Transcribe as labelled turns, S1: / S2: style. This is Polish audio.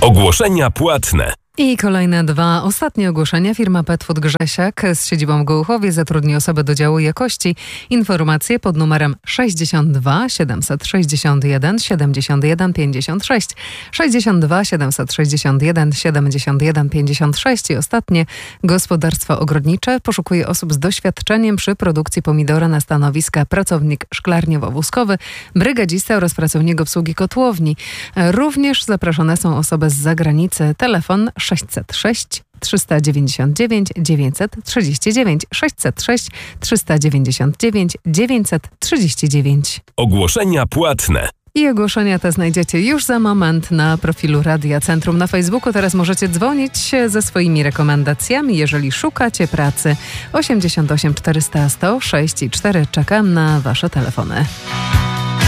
S1: Ogłoszenia płatne.
S2: I kolejne dwa ostatnie ogłoszenia. Firma Pet Food Grzesiak z siedzibą w Gołuchowie zatrudni osobę do działu jakości. Informacje pod numerem 62 761 71 56. 62 761 71 56. I ostatnie, gospodarstwo ogrodnicze poszukuje osób z doświadczeniem przy produkcji pomidora na stanowiska pracownik szklarniowo-wózkowy, brygadzista oraz pracownik obsługi kotłowni. Również zaproszone są osoby z zagranicy. Telefon 606 399 939 606 399 939.
S1: Ogłoszenia płatne.
S2: I ogłoszenia te znajdziecie już za moment na profilu Radia Centrum na Facebooku. Teraz możecie dzwonić ze swoimi rekomendacjami, jeżeli szukacie pracy. 88 400 106 i 4. Czekam na wasze telefony.